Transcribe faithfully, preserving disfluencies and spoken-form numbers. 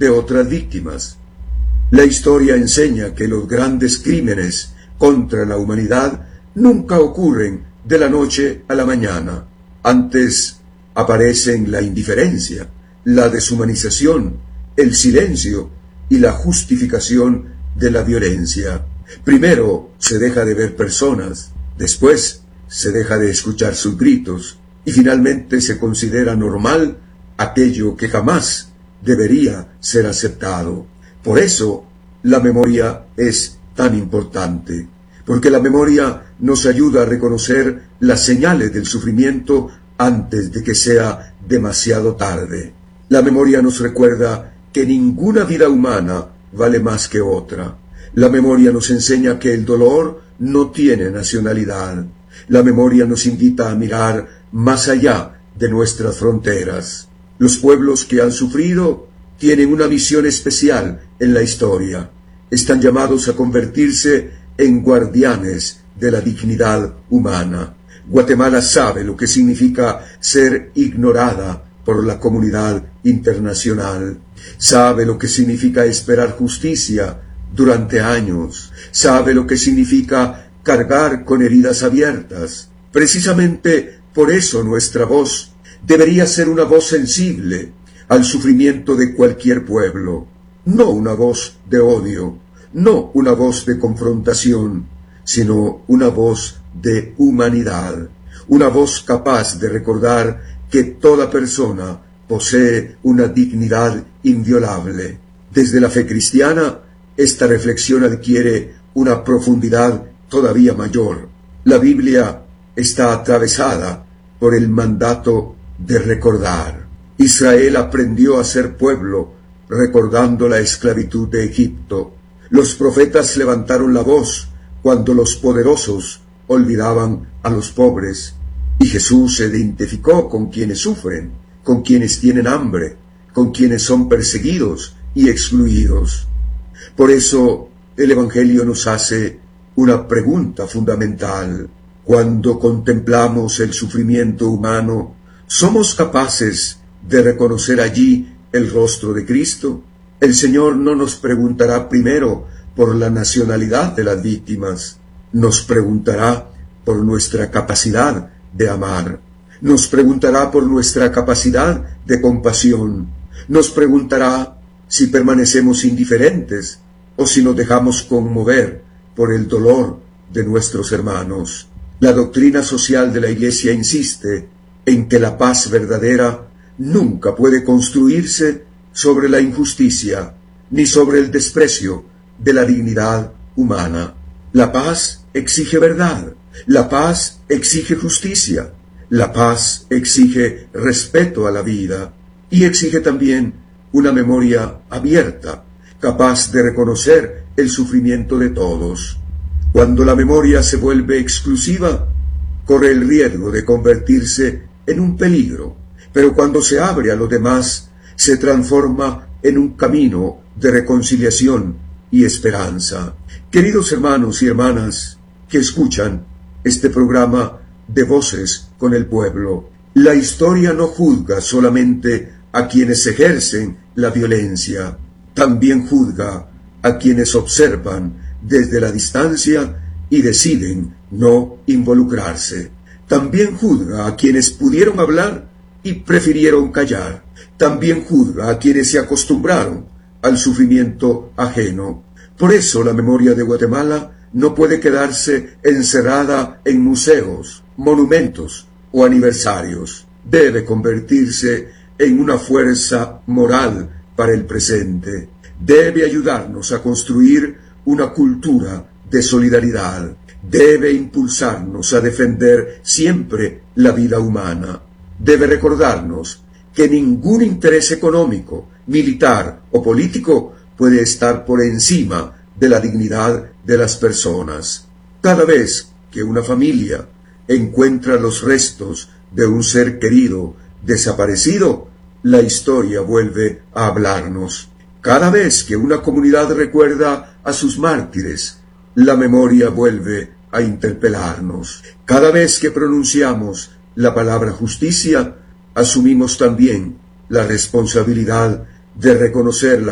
de otras víctimas. La historia enseña que los grandes crímenes contra la humanidad nunca ocurren de la noche a la mañana. Antes aparecen la indiferencia, la deshumanización, el silencio y la justificación de la violencia. Primero se deja de ver personas, después se deja de escuchar sus gritos y finalmente se considera normal aquello que jamás debería ser aceptado. Por eso la memoria es tan importante, porque la memoria nos ayuda a reconocer las señales del sufrimiento antes de que sea demasiado tarde. La memoria nos recuerda que ninguna vida humana vale más que otra. La memoria nos enseña que el dolor no tiene nacionalidad. La memoria nos invita a mirar más allá de nuestras fronteras. Los pueblos que han sufrido tienen una misión especial en la historia. Están llamados a convertirse en guardianes de la dignidad humana. Guatemala sabe lo que significa ser ignorada por la comunidad internacional. Sabe lo que significa esperar justicia durante años. Sabe lo que significa cargar con heridas abiertas. Precisamente por eso nuestra voz debería ser una voz sensible al sufrimiento de cualquier pueblo. No una voz de odio, no una voz de confrontación, sino una voz de humanidad, una voz capaz de recordar que toda persona posee una dignidad inviolable. Desde la fe cristiana, esta reflexión adquiere una profundidad todavía mayor. La Biblia está atravesada por el mandato de recordar. Israel aprendió a ser pueblo recordando la esclavitud de Egipto. Los profetas levantaron la voz cuando los poderosos olvidaban a los pobres. Y Jesús se identificó con quienes sufren, con quienes tienen hambre, con quienes son perseguidos y excluidos. Por eso el Evangelio nos hace una pregunta fundamental. Cuando contemplamos el sufrimiento humano, ¿somos capaces de reconocer allí el rostro de Cristo? El Señor no nos preguntará primero por la nacionalidad de las víctimas, nos preguntará por nuestra capacidad de amar, nos preguntará por nuestra capacidad de compasión, nos preguntará si permanecemos indiferentes o si nos dejamos conmover por el dolor de nuestros hermanos. La doctrina social de la Iglesia insiste en que la paz verdadera nunca puede construirse sobre la injusticia ni sobre el desprecio de la dignidad humana. La paz exige verdad, la paz exige justicia, la paz exige respeto a la vida y exige también una memoria abierta, capaz de reconocer el sufrimiento de todos. Cuando la memoria se vuelve exclusiva, corre el riesgo de convertirse en un peligro, pero cuando se abre a los demás, se transforma en un camino de reconciliación y esperanza. Queridos hermanos y hermanas que escuchan este programa de Voces con el Pueblo, la historia no juzga solamente a quienes ejercen la violencia, también juzga a quienes observan desde la distancia y deciden no involucrarse. También juzga a quienes pudieron hablar y prefirieron callar. También juzga a quienes se acostumbraron al sufrimiento ajeno. Por eso la memoria de Guatemala no puede quedarse encerrada en museos, monumentos o aniversarios. Debe convertirse en una fuerza moral para el presente. Debe ayudarnos a construir una cultura de solidaridad. Debe impulsarnos a defender siempre la vida humana. Debe recordarnos que ningún interés económico, militar o político puede estar por encima de la dignidad de las personas. Cada vez que una familia encuentra los restos de un ser querido desaparecido, la historia vuelve a hablarnos. Cada vez que una comunidad recuerda a sus mártires, la memoria vuelve a interpelarnos. Cada vez que pronunciamos la palabra justicia, asumimos también la responsabilidad de reconocer la